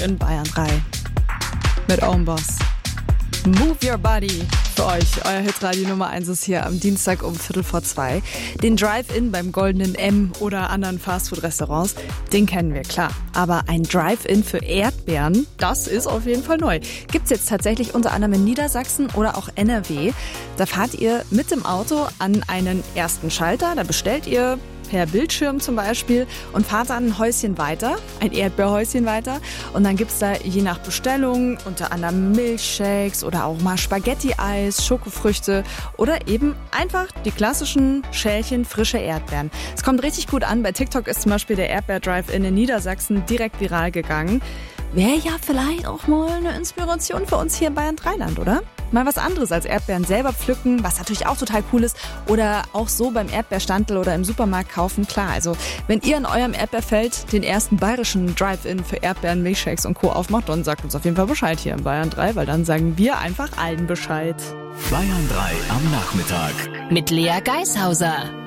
in Bayern 3. Mit Ownboss. Move Your Body für euch. Euer Hitradio Nummer 1 ist hier am Dienstag um 1:15. Den Drive-In beim Goldenen M oder anderen Fastfood-Restaurants, den kennen wir, klar. Aber ein Drive-In für Erdbeeren, das ist auf jeden Fall neu. Gibt's jetzt tatsächlich unter anderem in Niedersachsen oder auch NRW. Da fahrt ihr mit dem Auto an einen ersten Schalter, da bestellt ihr per Bildschirm zum Beispiel und fahrt dann ein Häuschen weiter, ein Erdbeerhäuschen weiter, und dann gibt's da je nach Bestellung unter anderem Milchshakes oder auch mal Spaghetti-Eis, Schokofrüchte oder eben einfach die klassischen Schälchen frische Erdbeeren. Es kommt richtig gut an. Bei TikTok ist zum Beispiel der Erdbeer-Drive-In in Niedersachsen direkt viral gegangen. Wäre ja vielleicht auch mal eine Inspiration für uns hier in Bayern Dreiland, oder? Mal was anderes als Erdbeeren selber pflücken, was natürlich auch total cool ist, oder auch so beim Erdbeerstandl oder im Supermarkt kaufen. Klar, also wenn ihr in eurem Erdbeerfeld den ersten bayerischen Drive-In für Erdbeeren, Milchshakes und Co. aufmacht, dann sagt uns auf jeden Fall Bescheid hier in Bayern 3, weil dann sagen wir einfach allen Bescheid. Bayern 3 am Nachmittag. Mit Lea Geishauser.